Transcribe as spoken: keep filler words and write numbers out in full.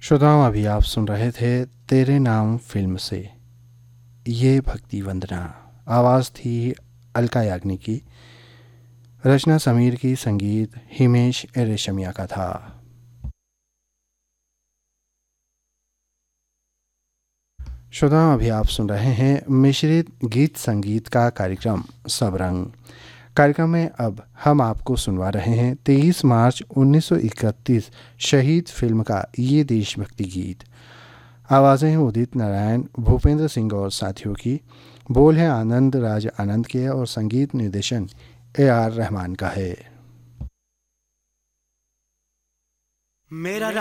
श्रोताओं, अभी आप सुन रहे थे तेरे नाम फिल्म से ये भक्ति वंदना। आवाज़ थी अलका याग्निक की, रचना समीर की, संगीत हिमेश रेशमिया का था। श्रोताओं, अभी आप सुन रहे हैं मिश्रित गीत संगीत का कार्यक्रम सब रंग। कार्यक्रम में अब हम आपको सुनवा रहे हैं तेईस मार्च उन्नीस सौ इकतीस शहीद फिल्म का ये देशभक्ति गीत। आवाज़ें उदित नारायण, भूपेंद्र सिंह और साथियों की। बोल हैं आनंद राज आनंद के और संगीत निर्देशन ए आर रहमान का है। मेरा